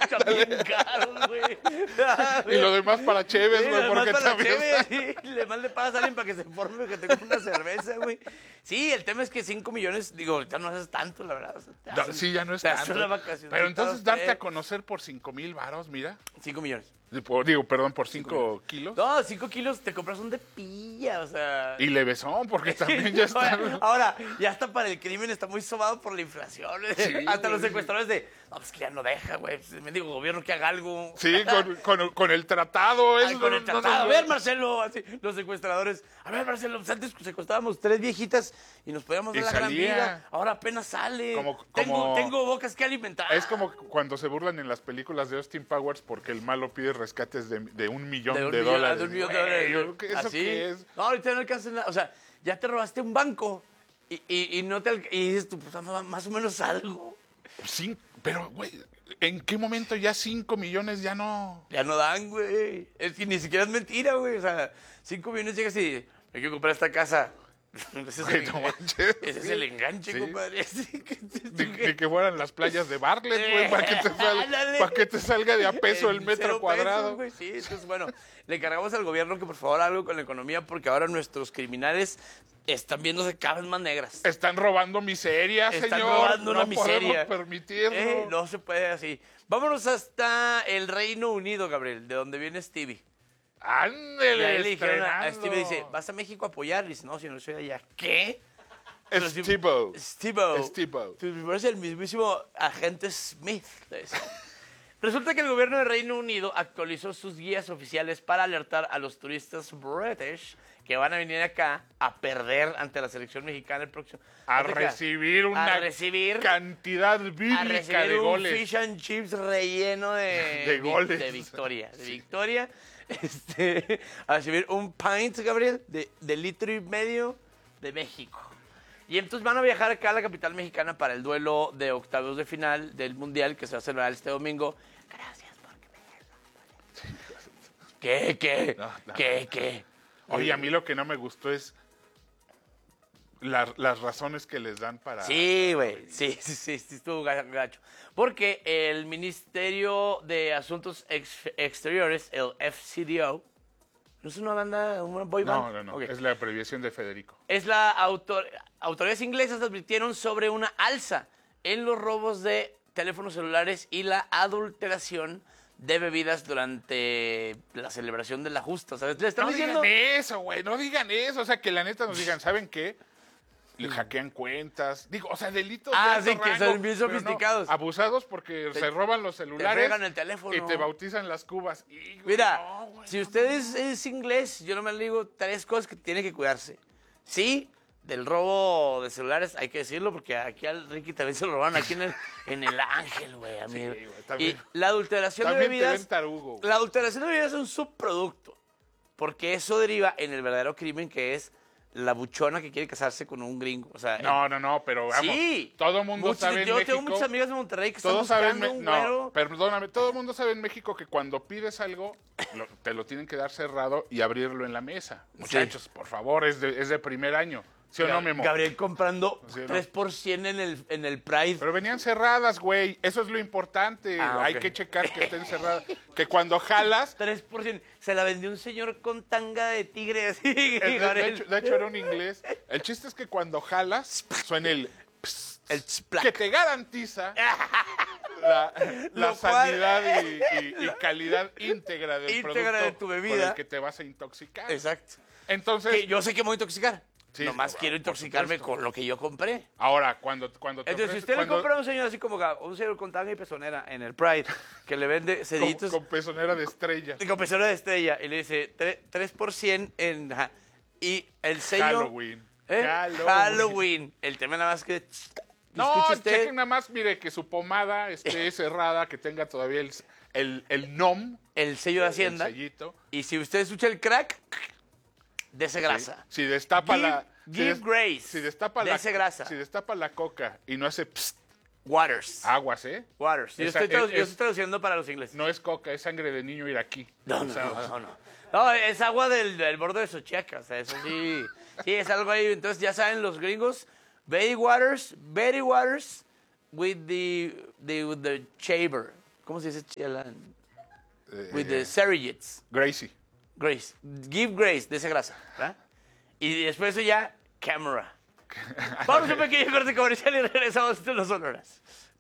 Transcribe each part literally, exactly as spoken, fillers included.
Están bien caros, güey. Y lo demás para Chévez, Sí, güey, lo demás porque para también... chévere, está- sí. Le demás le pagas a alguien para que se forme, que te compre una cerveza, güey. Sí, el tema es que cinco millones, digo, ya no haces tanto, la verdad. O sea, te No, hacen- sí, ya no es te hacen tanto. una vacación. Pero entonces darte a conocer por cinco mil varos, mira. Cinco millones. Por- digo, perdón, por cinco kilos. No, cinco kilos te compras un de pilla, o sea... Y levesón, porque también ya está... Ahora, ya está para el crimen, está muy sobado por la inflación. Sí, Hasta los güey. secuestradores de, no, pues que ya no deja, güey. Pues, me digo, gobierno que haga algo. Sí, con, con, con el tratado. Ay, Eso con no- el no- tratado. no- A ver, Marcelo, así, los secuestradores. A ver, Marcelo, pues antes secuestrábamos tres viejitas y nos podíamos dar Y la gran salía. vida. Ahora apenas sale. Como- tengo, como- tengo bocas que alimentar. Es como cuando se burlan en las películas de Austin Powers porque el malo pide rescates de, de un millón de, un millón- dólares. de un millón de Güey, dólares. yo- ¿qué- ¿Eso Así. qué es? No, ahorita no alcanzas nada. O sea, ya te robaste un banco y, y, y no te alca- y dices tú, pues más o menos algo. Cin- pero, güey, ¿en qué momento ya cinco millones ya no...? Ya no dan, güey. Es que ni siquiera es mentira, güey. O sea, cinco millones llegas y hay que comprar esta casa. Ese es, Güey, el, no manches. ese es el enganche, Sí. compadre. Sí, que- Ni, ni que fueran las playas de Bartlett, güey, para que, te sal- Ándale. para que te salga de a peso el En metro cero cuadrado. pesos, güey. Sí, entonces, bueno, le encargamos al gobierno que por favor haga algo con la economía porque ahora nuestros criminales están viéndose cada vez más negras. Están robando miseria, Están señor. robando una no miseria. podemos permitirlo. Eh, no se puede así. Vámonos hasta el Reino Unido, Gabriel, de donde viene Stevie. Y Ándele, ahí le dijeron a, a estrenando. Stevie, dice, ¿vas a México a apoyar? Y dice, no, si no soy de allá. ¿Qué? Es Steve-O. Steve-O. Steve-O. Pues me parece el mismísimo agente Smith. le decía. Resulta que el gobierno del Reino Unido actualizó sus guías oficiales para alertar a los turistas british que van a venir acá a perder ante la selección mexicana el próximo. A no te creas, recibir una a recibir, cantidad a bíblica recibir de un goles. fish and chips relleno de, De vi- goles. de victoria. De victoria. Este, a recibir un pint, Gabriel, de, de litro y medio de México. Y entonces van a viajar acá a la capital mexicana para el duelo de octavos de final del Mundial que se va a celebrar este domingo. Gracias porque me ¿Qué, qué? No, no. ¿Qué, qué? Oye, a mí lo que no me gustó es la- las razones que les dan para... Sí, güey. Sí, sí, sí, sí, estuvo ga- gacho. Porque el Ministerio de Asuntos Ex- Exteriores, el F C D O, ¿no es una banda, una boy band? No, no, no. Ok. Es la abreviación de Federico. Es la autor- autoridades inglesas advirtieron sobre una alza en los robos de teléfonos celulares y la adulteración de bebidas durante la celebración de la justa. ¿Sabes? Le están No diciendo... digan eso, güey. No digan eso. O sea, que la neta nos digan, ¿saben qué? Le hackean cuentas. Digo, o sea, delitos de Ah, alto sí, que rango, son bien pero no, sofisticados. abusados porque Te- se roban los celulares. fregan el teléfono. Y te bautizan las cubas. Y, güey, Mira, no, güey, si no, usted no. es, es inglés, yo no me le digo tres cosas que tiene que cuidarse. Sí, del robo de celulares, hay que decirlo, porque aquí al Ricky también se lo roban aquí en el, en el Ángel, güey, amigo. Sí, güey, también. Y la adulteración de También te bebidas, ven tarugo, güey. la adulteración de bebidas es un subproducto, porque eso deriva en el verdadero crimen que es la buchona que quiere casarse con un gringo. O sea, No, no, no, pero vamos. sí. Todo mundo Muchos- sabe en yo México. tengo muchas amigas de Monterrey que están Todos saben, buscando me- un no, güero. perdóname, todo el mundo sabe en México que cuando pides algo, lo- te lo tienen que dar cerrado y abrirlo en la mesa. Muchachos, por favor, es de, es de primer año. ¿Sí o no, Memo? Gabriel comprando Sí, no. tres por ciento en el, en el Pride. Pero venían cerradas, güey. Eso es lo importante. Ah, Hay ok. que checar que estén cerradas. Que cuando jalas... tres por ciento. Se la vendió un señor con tanga de tigre así. de, de Gabriel. hecho, de hecho, era un inglés. El chiste es que cuando jalas, suena el... ps, El splack. que te garantiza la, la Lo cual- sanidad y, y- y calidad íntegra del Íntegra producto de tu bebida. con el que te vas a intoxicar. Exacto. Entonces, Que yo sé que me voy a intoxicar. Sí, Nomás por- quiero por intoxicarme supuesto. con lo que yo compré. ahora, cuando, cuando te Entonces, si ofrece- usted le cuando- compra a un señor así como ga- un señor con tanga y pezonera en el Pride, que le vende con, ceditos con pezonera de estrella, con pezonera de estrella y le dice tre- tres por ciento en... ajá, y el sello... Halloween. ¿eh? Halloween. Halloween. El tema nada más que... No, escuche usted- chequen nada más, mire, que su pomada esté cerrada, que tenga todavía el, el, el N O M, el sello de Hacienda. el sellito. Y si usted escucha el crack, dese grasa. Si destapa Give- la... si give des- grace. Si destapa la... Dese grasa. Si destapa la coca y no hace psst, Waters. aguas, ¿eh? Waters. Yo Esa- estoy, tradu- es- yo estoy traduciendo para los ingleses. No es coca, es sangre de niño iraquí. No, O no, sea, no, no, no. No, es agua del, del borde de Sochiaca. O sea, eso sí. Sí, es algo ahí. Entonces, ya saben los gringos. Betty Waters, Betty Waters with the, the, with the shaver. ¿Cómo se dice chela? Eh, With the Surrogates. Gracie. Grace. Give Grace, de esa grasa, ¿verdad? Y después de eso ya, Camera. Vamos a un pequeño corte comercial y regresamos de los Sonoras.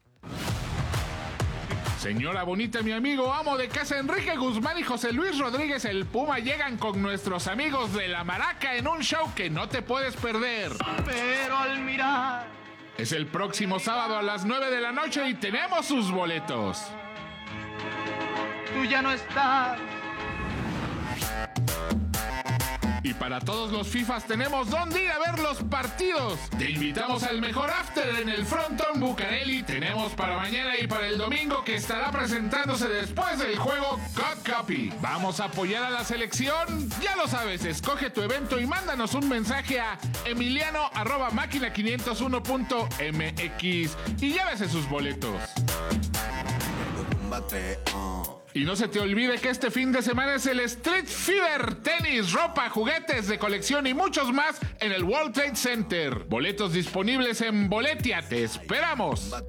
Señora bonita, mi amigo, amo de casa Enrique Guzmán y José Luis Rodríguez el Puma llegan con nuestros amigos de La Maraca en un show que no te puedes perder. Pero al mirar Es el próximo sábado a las nueve de la noche y tenemos sus boletos. tú ya no estás. Y para todos los FIFAs tenemos dónde ir a ver los partidos. Te invitamos al mejor after en el Fronton Bucareli. Tenemos para mañana y para el domingo que estará presentándose después del juego Cut Copy. Vamos a apoyar a la selección. Ya lo sabes, escoge tu evento y mándanos un mensaje a emiliano arroba máquina quinientos uno punto m x y llévese sus boletos. Y no se te olvide que este fin de semana es el Street Fever, tenis, ropa, juguetes de colección y muchos más en el World Trade Center. Boletos disponibles en Boletia. ¡Te esperamos!